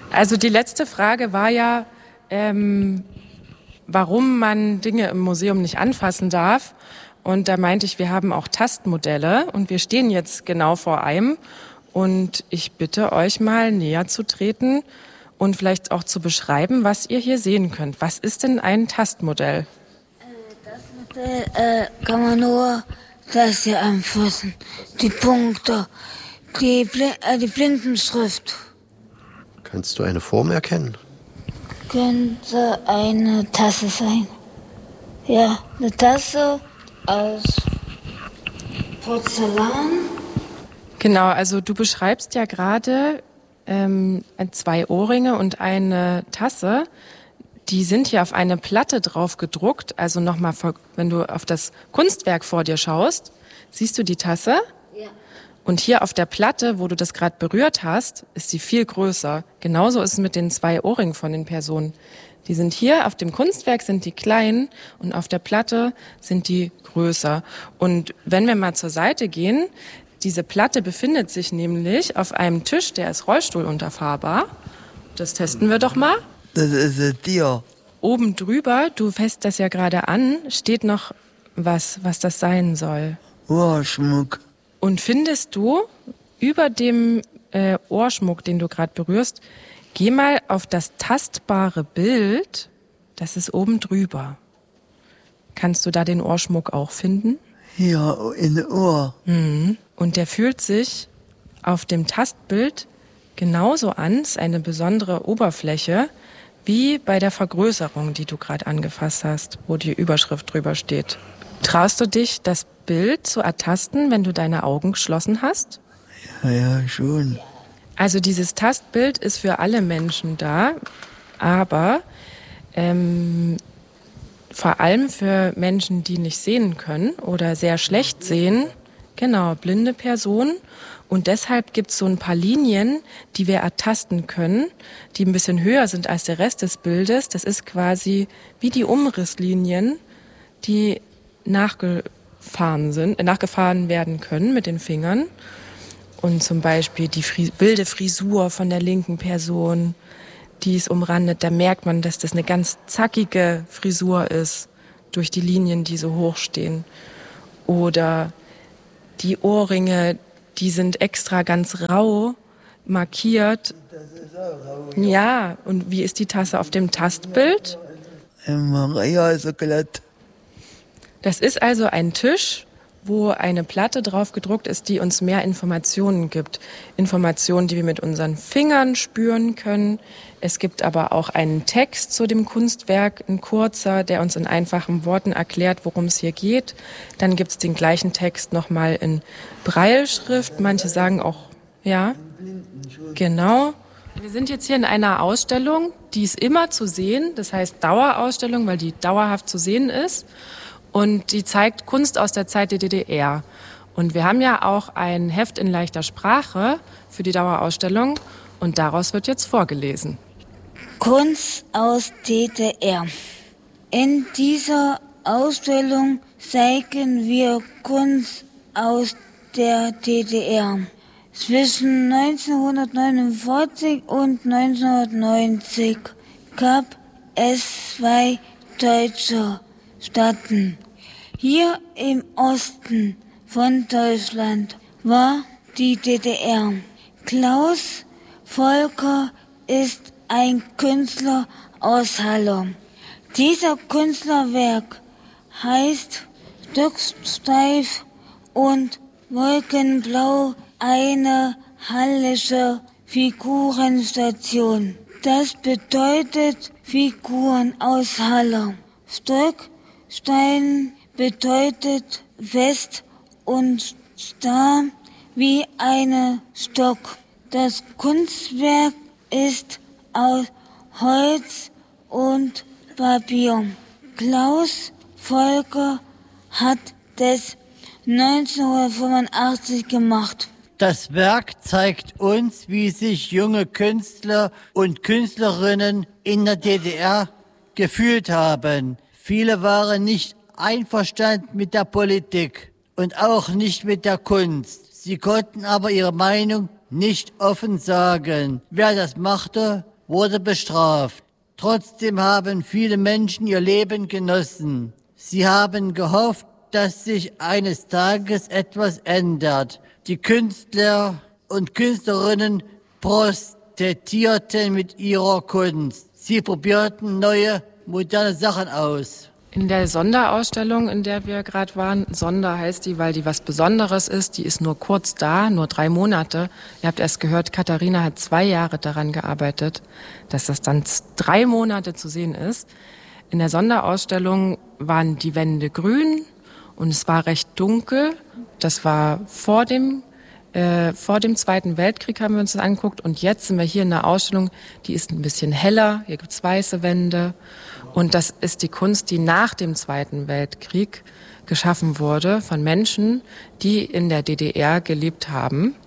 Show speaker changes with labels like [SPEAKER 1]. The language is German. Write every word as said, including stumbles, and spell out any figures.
[SPEAKER 1] Also die letzte Frage war ja, ähm, warum man Dinge im Museum nicht anfassen darf. Und da meinte ich, wir haben auch Tastmodelle und wir stehen jetzt genau vor einem. Und ich bitte euch mal näher zu treten und vielleicht auch zu beschreiben, was ihr hier sehen könnt. Was ist denn ein Tastmodell?
[SPEAKER 2] Das Modell äh, kann man nur das hier anfassen. Die Punkte, die, Bl- äh, die Blindenschrift.
[SPEAKER 3] Kannst du eine Form erkennen?
[SPEAKER 2] Könnte eine Tasse sein. Ja, eine Tasse aus Porzellan.
[SPEAKER 1] Genau, also du beschreibst ja gerade ähm, zwei Ohrringe und eine Tasse. Die sind hier auf eine Platte drauf gedruckt. Also nochmal, wenn du auf das Kunstwerk vor dir schaust, siehst du die Tasse?
[SPEAKER 2] Ja.
[SPEAKER 1] Und hier auf der Platte, wo du das gerade berührt hast, ist sie viel größer. Genauso ist es mit den zwei Ohrringen von den Personen. Die sind hier, auf dem Kunstwerk sind die klein und auf der Platte sind die größer. Und wenn wir mal zur Seite gehen, diese Platte befindet sich nämlich auf einem Tisch, der ist rollstuhlunterfahrbar. Das testen wir doch mal.
[SPEAKER 4] Das ist ein Tier.
[SPEAKER 1] Oben drüber, du fässt das ja gerade an, steht noch was, was das sein soll.
[SPEAKER 4] Ohrschmuck.
[SPEAKER 1] Und findest du über dem äh, Ohrschmuck, den du gerade berührst, geh mal auf das tastbare Bild, das ist oben drüber. Kannst du da den Ohrschmuck auch finden?
[SPEAKER 4] Ja, in den Ohr.
[SPEAKER 1] Mhm. Und der fühlt sich auf dem Tastbild genauso an, ist eine besondere Oberfläche, wie bei der Vergrößerung, die du gerade angefasst hast, wo die Überschrift drüber steht. Traust du dich, das Bild zu ertasten, wenn du deine Augen geschlossen hast?
[SPEAKER 4] Ja, ja, schon.
[SPEAKER 1] Also dieses Tastbild ist für alle Menschen da, aber ähm, vor allem für Menschen, die nicht sehen können oder sehr schlecht sehen, genau, blinde Personen. Und deshalb gibt es so ein paar Linien, die wir ertasten können, die ein bisschen höher sind als der Rest des Bildes. Das ist quasi wie die Umrisslinien, die nachgefahren sind, äh, nachgefahren werden können mit den Fingern. Und zum Beispiel die Fri- wilde Frisur von der linken Person, die ist umrandet. Da merkt man, dass das eine ganz zackige Frisur ist, durch die Linien, die so hoch stehen. Oder die Ohrringe, die sind extra ganz rau markiert.
[SPEAKER 4] Das ist auch rau.
[SPEAKER 1] Ja, und wie ist die Tasse auf dem Tastbild?
[SPEAKER 4] Ja, so glatt.
[SPEAKER 1] Das ist also ein Tisch, wo eine Platte drauf gedruckt ist, die uns mehr Informationen gibt. Informationen, die wir mit unseren Fingern spüren können. Es gibt aber auch einen Text zu dem Kunstwerk, ein kurzer, der uns in einfachen Worten erklärt, worum es hier geht. Dann gibt es den gleichen Text nochmal in Brailleschrift. Manche sagen auch, ja, genau. Wir sind jetzt hier in einer Ausstellung, die ist immer zu sehen. Das heißt Dauerausstellung, weil die dauerhaft zu sehen ist. Und die zeigt Kunst aus der Zeit der D D R. Und wir haben ja auch ein Heft in leichter Sprache für die Dauerausstellung. Und daraus wird jetzt vorgelesen.
[SPEAKER 2] Kunst aus D D R. In dieser Ausstellung zeigen wir Kunst aus der D D R. Zwischen neunzehnhundertneunundvierzig und neunzehnhundertneunzig gab es zwei deutsche Staaten. Hier im Osten von Deutschland war die D D R. Klaus Volker ist ein Künstler aus Halle. Dieser Künstlerwerk heißt Stocksteif und Wolkenblau, eine hallische Figurenstation. Das bedeutet Figuren aus Halle. Stockstein bedeutet fest und starr wie eine Stock. Das Kunstwerk ist aus Holz und Papier. Klaus Volker hat das neunzehnhundertfünfundachtzig gemacht.
[SPEAKER 5] Das Werk zeigt uns, wie sich junge Künstler und Künstlerinnen in der D D R gefühlt haben. Viele waren nicht einverstanden mit der Politik und auch nicht mit der Kunst. Sie konnten aber ihre Meinung nicht offen sagen. Wer das machte, wurde bestraft. Trotzdem haben viele Menschen ihr Leben genossen. Sie haben gehofft, dass sich eines Tages etwas ändert. Die Künstler und Künstlerinnen protestierten mit ihrer Kunst. Sie probierten neue, moderne Sachen aus.
[SPEAKER 1] In der Sonderausstellung, in der wir gerade waren, Sonder heißt die, weil die was Besonderes ist, die ist nur kurz da, nur drei Monate. Ihr habt erst gehört, Katharina hat zwei Jahre daran gearbeitet, dass das dann drei Monate zu sehen ist. In der Sonderausstellung waren die Wände grün und es war recht dunkel. Das war vor dem, äh, vor dem Zweiten Weltkrieg, haben wir uns das angeguckt. Und jetzt sind wir hier in einer Ausstellung, die ist ein bisschen heller. Hier gibt's weiße Wände. Und das ist die Kunst, die nach dem Zweiten Weltkrieg geschaffen wurde von Menschen, die in der D D R gelebt haben.